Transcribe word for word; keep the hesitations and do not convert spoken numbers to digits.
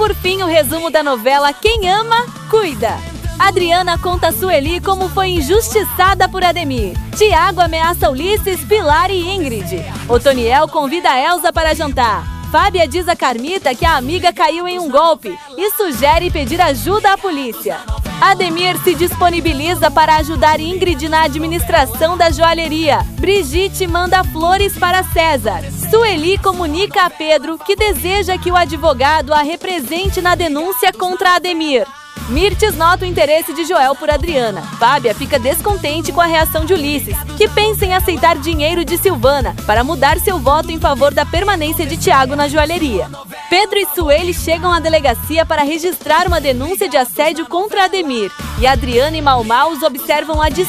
por fim, o resumo da novela Quem Ama, Cuida. Adriana conta a Sueli como foi injustiçada por Ademir. Tiago ameaça Ulisses, Pilar e Ingrid. Otoniel convida a Elsa para jantar. Fábia diz a Carmita que a amiga caiu em um golpe e sugere pedir ajuda à polícia. Ademir se disponibiliza para ajudar Ingrid na administração da joalheria. Brigitte manda flores para César. Sueli comunica a Pedro que deseja que o advogado a represente na denúncia contra Ademir. Mirtes nota o interesse de Joel por Adriana. Fábia fica descontente com a reação de Ulisses, que pensa em aceitar dinheiro de Silvana para mudar seu voto em favor da permanência de Tiago na joalheria. Pedro e Sueli chegam à delegacia para registrar uma denúncia de assédio contra Ademir. E Adriana e Mau Mau os observam à distância.